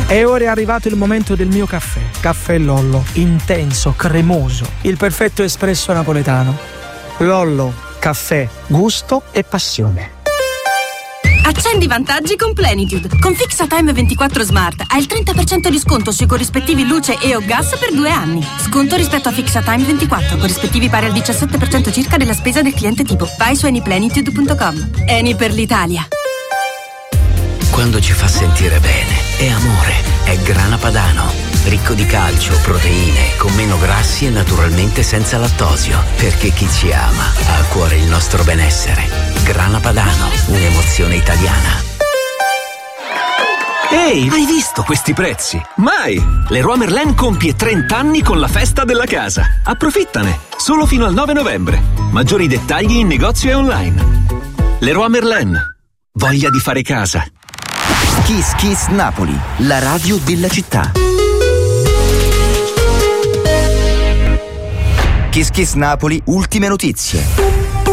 E ora è arrivato il momento del mio caffè. Caffè Lollo, intenso, cremoso, il perfetto espresso napoletano. Lollo, caffè, gusto e passione. Accendi vantaggi con Plenitude. Con Fixatime 24 Smart hai il 30% di sconto sui corrispettivi luce e o gas per 2 anni. Sconto rispetto a Fixatime 24, corrispettivi pari al 17% circa della spesa del cliente tipo. Vai su anyplenitude.com. Eni per l'Italia. Quando ci fa sentire bene, è amore, è Grana Padano. Ricco di calcio, proteine, con meno grassi e naturalmente senza lattosio. Perché chi ci ama ha a cuore il nostro benessere. Grana Padano, un'emozione italiana. Ehi, hai visto questi prezzi? Mai! Leroy Merlin compie 30 anni con la festa della casa. Approfittane! Solo fino al 9 novembre. Maggiori dettagli in negozio e online. Leroy Merlin. Voglia di fare casa. Kiss Kiss Napoli, la radio della città. Kiss Kiss Napoli, ultime notizie.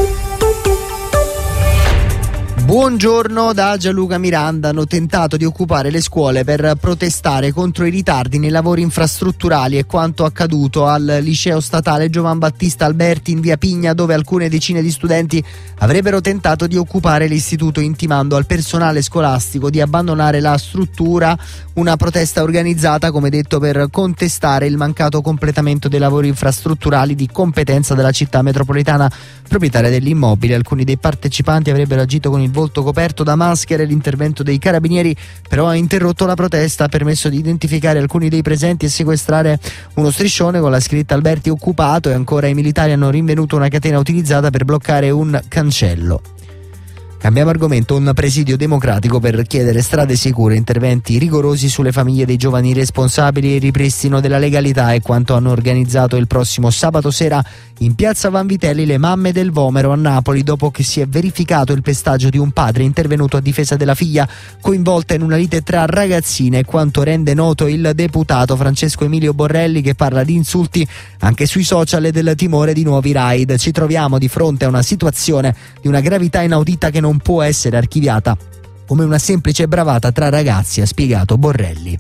Buongiorno da Gianluca Miranda. Hanno tentato di occupare le scuole per protestare contro i ritardi nei lavori infrastrutturali e quanto accaduto al liceo statale Giovan Battista Alberti in via Pigna, dove alcune decine di studenti avrebbero tentato di occupare l'istituto intimando al personale scolastico di abbandonare la struttura. Una protesta organizzata, come detto, per contestare il mancato completamento dei lavori infrastrutturali di competenza della città metropolitana proprietaria dell'immobile. Alcuni dei partecipanti avrebbero agito con il volto coperto da maschere. L'intervento dei carabinieri però ha interrotto la protesta, ha permesso di identificare alcuni dei presenti e sequestrare uno striscione con la scritta Alberti occupato, e ancora i militari hanno rinvenuto una catena utilizzata per bloccare un cancello. Cambiamo argomento. Un presidio democratico per chiedere strade sicure, interventi rigorosi sulle famiglie dei giovani responsabili e il ripristino della legalità è quanto hanno organizzato il prossimo sabato sera in piazza Vanvitelli le Mamme del Vomero a Napoli, dopo che si è verificato il pestaggio di un padre intervenuto a difesa della figlia coinvolta in una lite tra ragazzine, e quanto rende noto il deputato Francesco Emilio Borrelli, che parla di insulti anche sui social e del timore di nuovi raid. Ci troviamo di fronte a una situazione di una gravità inaudita che non può essere archiviata come una semplice bravata tra ragazzi, ha spiegato Borrelli.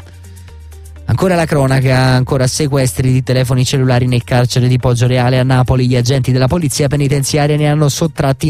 Ancora la cronaca, ancora sequestri di telefoni cellulari nel carcere di Poggioreale a Napoli. Gli agenti della polizia penitenziaria ne hanno sottratti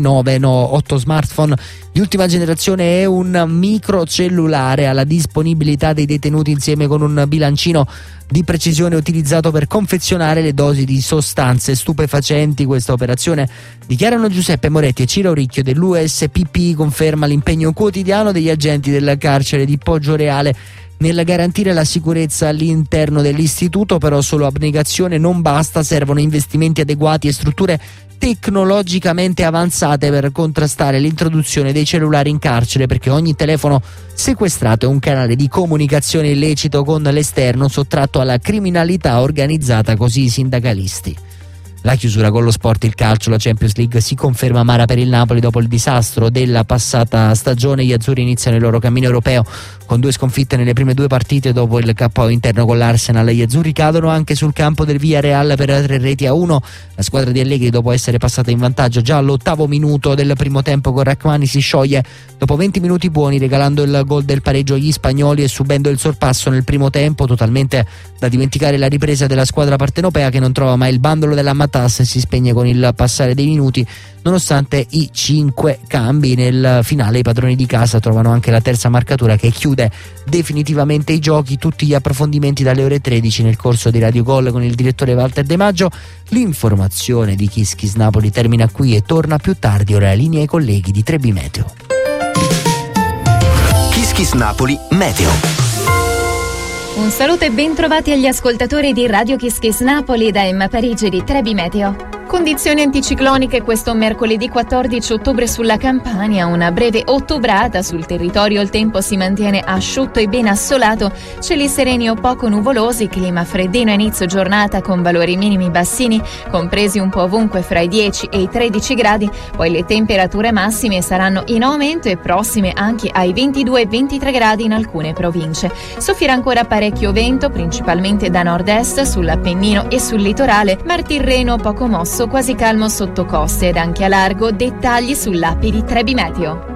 8 smartphone di ultima generazione e un microcellulare alla disponibilità dei detenuti, insieme con un bilancino di precisione utilizzato per confezionare le dosi di sostanze stupefacenti. Questa operazione, dichiarano Giuseppe Moretti e Ciro Ricchio dell'USPP, conferma l'impegno quotidiano degli agenti del carcere di Poggioreale nel garantire la sicurezza all'interno dell'istituto. Però solo abnegazione non basta, servono investimenti adeguati e strutture tecnologicamente avanzate per contrastare l'introduzione dei cellulari in carcere, perché ogni telefono sequestrato è un canale di comunicazione illecito con l'esterno sottratto alla criminalità organizzata, così i sindacalisti. La chiusura con lo sport, il calcio, la Champions League si conferma amara per il Napoli dopo il disastro della passata stagione. Gli azzurri iniziano il loro cammino europeo con 2 sconfitte nelle prime 2 partite. Dopo il KO interno con l'Arsenal, gli azzurri cadono anche sul campo del Villarreal per 3-1. La squadra di Allegri, dopo essere passata in vantaggio già all'8° minuto del primo tempo con Rachmani, si scioglie dopo 20 minuti buoni, regalando il gol del pareggio agli spagnoli e subendo il sorpasso nel primo tempo. Totalmente da dimenticare la ripresa della squadra partenopea, che non trova mai il bandolo della Matas e si spegne con il passare dei minuti. Nonostante i 5 cambi nel finale, i padroni di casa trovano anche la terza marcatura che chiude definitivamente i giochi. Tutti gli approfondimenti dalle ore 13 nel corso di Radio Gol con il direttore Walter De Maggio. L'informazione di Kiss Kiss Napoli termina qui e torna più tardi. Ora la linea ai colleghi di Trebi Meteo. Kiss Kiss Napoli Meteo. Un saluto e ben trovati agli ascoltatori di Radio Kiss Kiss Napoli da Emma Parigi di Trebi Meteo. Condizioni anticicloniche questo mercoledì 14 ottobre sulla Campania, una breve ottobrata sul territorio, il tempo si mantiene asciutto e ben assolato, cieli sereni o poco nuvolosi, clima freddino a inizio giornata con valori minimi bassini, compresi un po' ovunque fra i 10 e i 13 gradi, poi le temperature massime saranno in aumento e prossime anche ai 22 e 23 gradi in alcune province. Soffierà ancora parecchio vento, principalmente da nord-est sull'Appennino e sul litorale, ma il Tirreno poco mosso, quasi calmo sotto coste ed anche a largo. Dettagli sull'app di Trebi Meteo.